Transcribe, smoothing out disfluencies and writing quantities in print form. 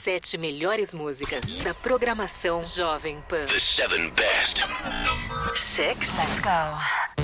7 melhores músicas da programação Jovem Pan. The 7 best. 6. Let's go.